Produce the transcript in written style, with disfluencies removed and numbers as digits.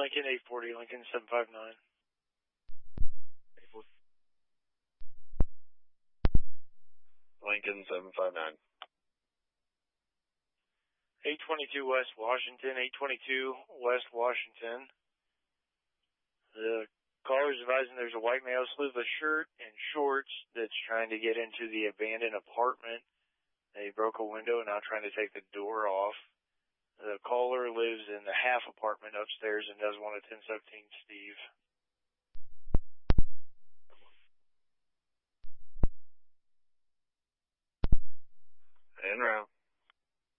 Lincoln 840, Lincoln 759. Lincoln 759. 822 West Washington, 822 West Washington. The caller is advising there's a white male sleeveless shirt and shorts that's trying to get into the abandoned apartment. They broke a window and now trying to take the door off. The caller lives in the half apartment upstairs and does want a 1017 Steve. En route.